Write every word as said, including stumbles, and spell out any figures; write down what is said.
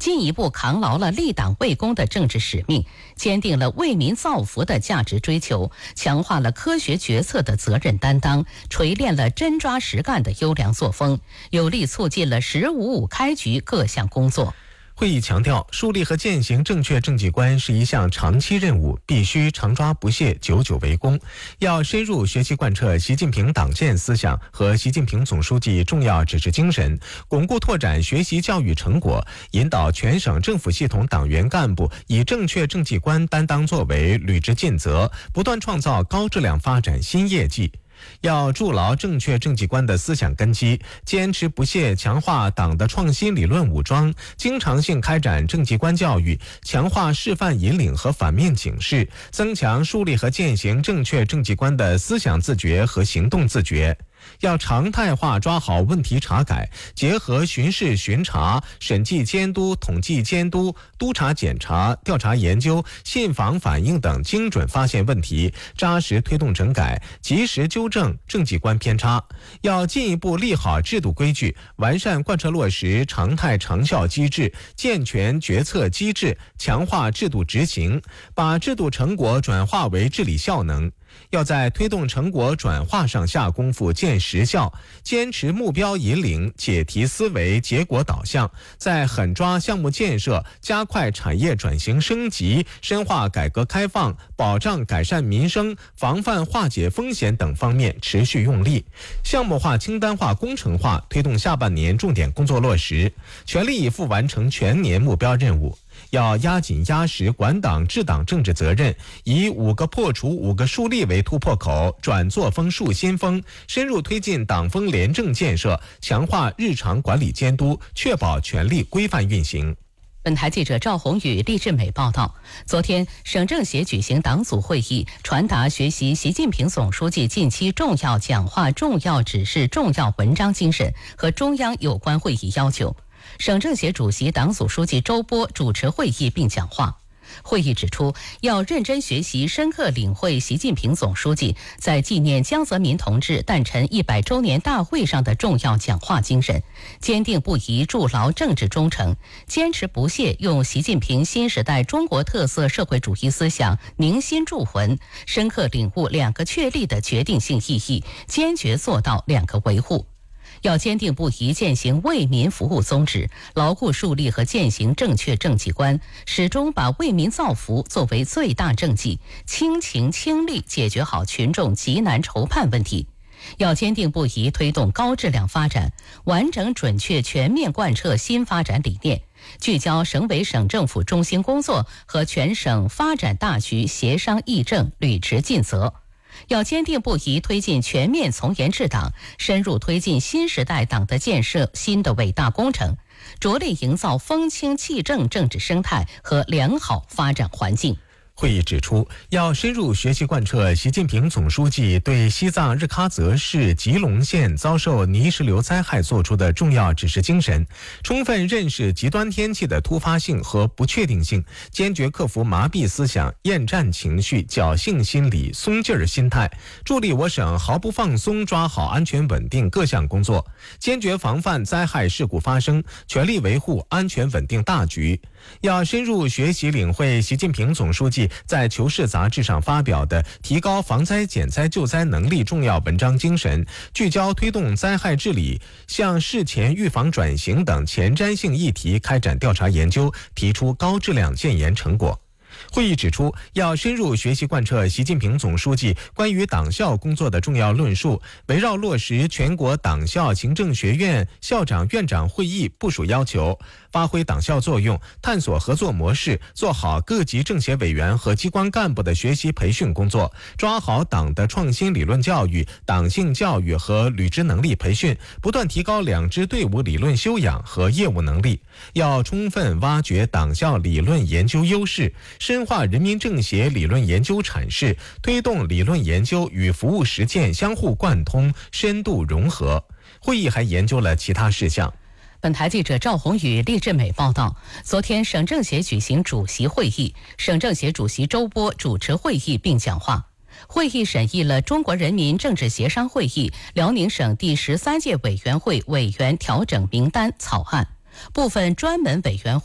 进一步扛牢了立党为公的政治使命，坚定了为民造福的价值追求，强化了科学决策的责任担当，锤炼了真抓实干的优良作风，有力促进了“十五五”开局各项工作。 会议强调，树立和践行正确政绩观是一项长期任务，必须常抓不懈，久久为功。要深入学习贯彻习近平党建思想和习近平总书记重要指示精神，巩固拓展学习教育成果，引导全省政府系统党员干部以正确政绩观担当作为，履职尽责，不断创造高质量发展新业绩。要筑牢正确政绩观的思想根基，坚持不懈强化党的创新理论武装，经常性开展政绩观教育，强化示范引领和反面警示，增强树立和践行正确政绩观的思想自觉和行动自觉。要常态化抓好问题查改，结合巡视巡查、审计监督、统计监督、督查检查、调查研究、信访反映等精准发现问题，扎实推动整改，及时纠正政绩观偏差。要进一步立好制度规矩，完善贯彻落实常态长效机制，健全决策机制，强化制度执行，把制度成果转化为治理效能。要在推动成果转化上下功夫见实效，坚持目标引领、解题思维、结果导向，在狠抓项目建设、加快产业转型升级、深化改革开放、保障改善民生、防范化解风险等方面持续用力，项目化、清单化、工程化推动下半年重点工作落实，全力以赴完成全年目标任务。要压紧压实管党治党政治责任，以五个破除五个树立为突破口，转作风树新风，深入推进党风廉政建设，强化日常管理监督，确保权力规范运行。 本台记者赵宏宇、厉志美报道，昨天省政协举行党组会议，传达学习习近平总书记近期重要讲话、重要指示、重要文章精神和中央有关会议要求。省政协主席、党组书记周波主持会议并讲话。会议指出，要认真学习、深刻领会习近平总书记在纪念江泽民同志诞辰一百周年大会上的重要讲话精神，坚定不移筑牢政治忠诚，坚持不懈用习近平新时代中国特色社会主义思想凝心铸魂，深刻领悟两个确立的决定性意义，坚决做到两个维护。要坚定不移践行为民服务宗旨，牢固树立和践行正确政绩观，始终把为民造福作为最大政绩，倾情倾力解决好群众急难愁盼问题。要坚定不移推动高质量发展，完整准确全面贯彻新发展理念，聚焦省委省政府中心工作和全省发展大局协商议政，履职尽责。要坚定不移推进全面从严治党，深入推进新时代党的建设新的伟大工程，着力营造风清气正政治生态和良好发展环境。 会议指出，要深入学习贯彻习近平总书记对西藏日喀则市吉隆县遭受泥石流灾害作出的重要指示精神，充分认识极端天气的突发性和不确定性，坚决克服麻痹思想、厌战情绪、侥幸心理、松劲儿心态，助力我省毫不放松抓好安全稳定各项工作，坚决防范灾害事故发生，全力维护安全稳定大局。要深入学习领会习近平总书记在《求是》杂志上发表的提高防灾减灾救灾能力重要文章精神，聚焦推动灾害治理、向事前预防转型等前瞻性议题开展调查研究，提出高质量建言成果。会议指出，要深入学习贯彻习近平总书记关于党校工作的重要论述，围绕落实全国党校行政学院校长院长会议部署要求，发挥党校作用，探索合作模式，做好各级政协委员和机关干部的学习培训工作，抓好党的创新理论教育、党性教育和履职能力培训，不断提高两支队伍理论修养和业务能力。要充分挖掘党校理论研究优势，深化人民政协理论研究阐释，推动理论研究与服务实践相互贯通、深度融合。会议还研究了其他事项。 本台记者赵宏宇、厉志美报道，昨天省政协举行主席会议，省政协主席周波主持会议并讲话。会议审议了中国人民政治协商会议辽宁省第十三届委员会委员调整名单草案，部分专门委员会